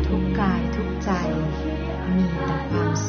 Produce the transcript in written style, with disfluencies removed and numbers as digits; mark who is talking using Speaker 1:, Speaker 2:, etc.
Speaker 1: ทุกกายทุกใจมีแต่ความ